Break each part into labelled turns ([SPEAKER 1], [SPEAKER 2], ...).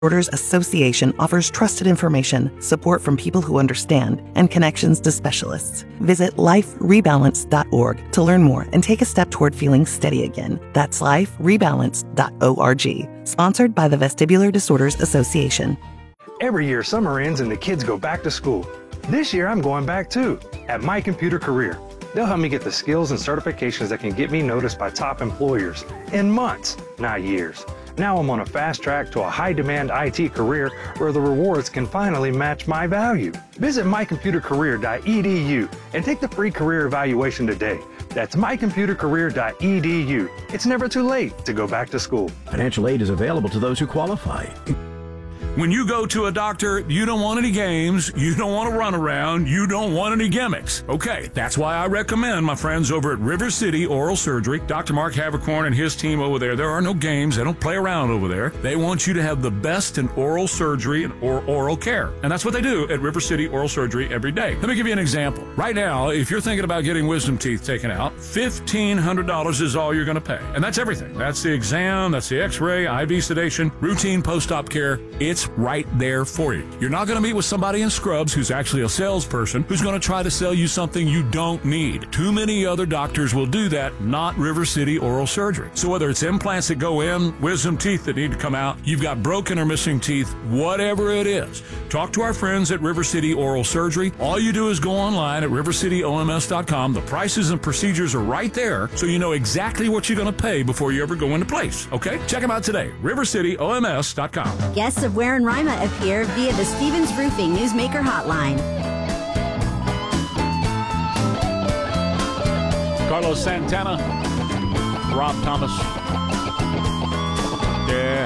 [SPEAKER 1] Disorders Association offers trusted information, support from people who understand, and connections to specialists. Visit liferebalance.org to learn more and take a step toward feeling steady again. That's liferebalance.org. Sponsored by the Vestibular Disorders Association.
[SPEAKER 2] Every year, summer ends and the kids go back to school. This year, I'm going back too, at My Computer Career. They'll help me get the skills and certifications that can get me noticed by top employers in months, not years. Now I'm on a fast track to a high-demand IT career where the rewards can finally match my value. Visit mycomputercareer.edu and take the free career evaluation today. That's mycomputercareer.edu. It's never too late to go back to school.
[SPEAKER 3] Financial aid is available to those who qualify.
[SPEAKER 4] When you go to a doctor, you don't want any games, you don't want to run around, you don't want any gimmicks. Okay, that's why I recommend my friends over at River City Oral Surgery. Dr. Mark Havercorn and his team over there are no games. They don't play around over there. They want you to have the best in oral surgery and oral care. And that's what they do at River City Oral Surgery every day. Let me give you an example. Right now, if you're thinking about getting wisdom teeth taken out, $1,500 is all you're going to pay. And that's everything. That's the exam, that's the x-ray, IV sedation, routine post-op care. It's right there for you. You're not going to meet with somebody in scrubs who's actually a salesperson who's going to try to sell you something you don't need. Too many other doctors will do that, not River City Oral Surgery. So whether it's implants that go in, wisdom teeth that need to come out, you've got broken or missing teeth, whatever it is, talk to our friends at River City Oral Surgery. All you do is go online at rivercityoms.com. The prices and procedures are right there, so you know exactly what you're going to pay before you ever go into place. Okay? Check them out today. rivercityoms.com.
[SPEAKER 5] Guests of Where and Rima appear via the Stevens Roofing Newsmaker Hotline.
[SPEAKER 6] Carlos Santana, Rob Thomas. Yeah.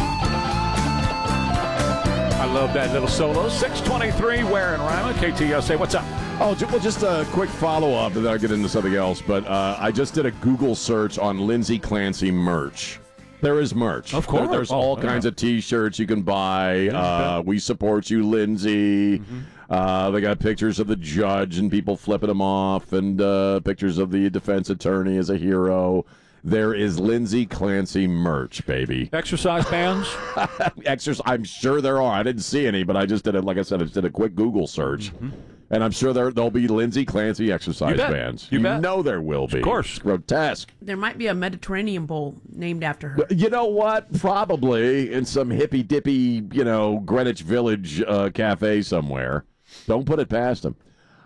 [SPEAKER 6] I love that little solo. 623, Where and Rima, KTSA. What's up?
[SPEAKER 7] Oh, well, just a quick follow-up, and then I'll get into something else. But I just did a Google search on Lindsay Clancy merch. There is merch.
[SPEAKER 6] Of course.
[SPEAKER 7] There's all kinds of T-shirts you can buy. We support you, Lindsay. They got pictures of the judge and people flipping him off, and pictures of the defense attorney as a hero. There is Lindsay Clancy merch, baby.
[SPEAKER 6] Exercise bands?
[SPEAKER 7] I'm sure there are. I didn't see any, but I just did it. Like I said, I just did a quick Google search. And I'm sure there'll be Lindsay Clancy exercise bands. You bet. Know there will be.
[SPEAKER 6] Of course.
[SPEAKER 7] It's grotesque.
[SPEAKER 8] There might be a Mediterranean bowl named after her.
[SPEAKER 7] You know what? Probably in some hippy-dippy, Greenwich Village cafe somewhere. Don't put it past them.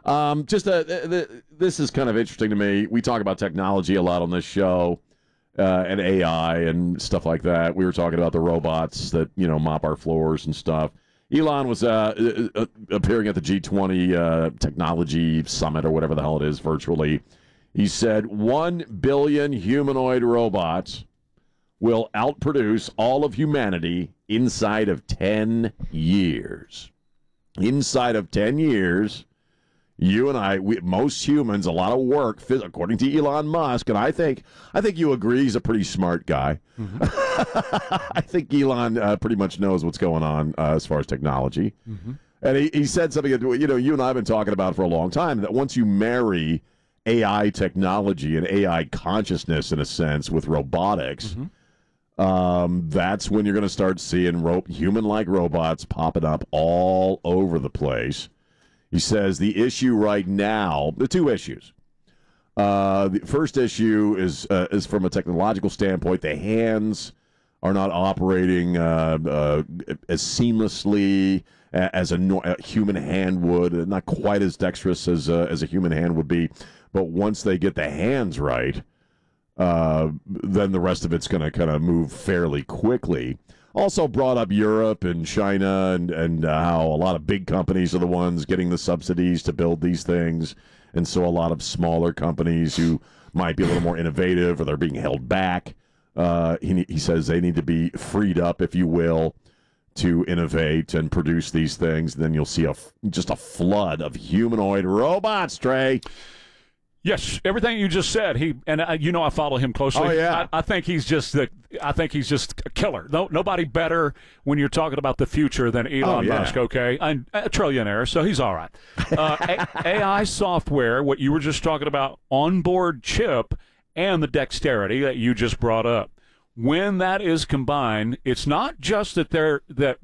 [SPEAKER 7] This is kind of interesting to me. We talk about technology a lot on this show, and AI and stuff like that. We were talking about the robots that, mop our floors and stuff. Elon was appearing at the G20 technology summit or whatever the hell it is virtually. He said 1 billion humanoid robots will outproduce all of humanity inside of 10 years. Inside of 10 years, you and most humans, a lot of work, according to Elon Musk, and I think you agree he's a pretty smart guy. I think Elon pretty much knows what's going on as far as technology. And he said something that, you and I have been talking about for a long time, that once you marry AI technology and AI consciousness, in a sense, with robotics, that's when you're going to start seeing human-like robots popping up all over the place. He says the issue right now, the two issues. The first issue is from a technological standpoint. The hands are not operating as seamlessly as a human hand would, not quite as dexterous as a human hand would be. But once they get the hands right, then the rest of it's going to kind of move fairly quickly. Also brought up Europe and China and how a lot of big companies are the ones getting the subsidies to build these things. And so a lot of smaller companies who might be a little more innovative or they're being held back, he says they need to be freed up, if you will, to innovate and produce these things. Then you'll see just a flood of humanoid robots, Trey.
[SPEAKER 6] Yes, everything you just said. I follow him closely.
[SPEAKER 7] Oh yeah,
[SPEAKER 6] I think he's just a killer. Nobody better when you're talking about the future than Elon Musk. Okay, and a trillionaire, so he's all right. AI software, what you were just talking about, onboard chip, and the dexterity that you just brought up. when that is combined, it's not just that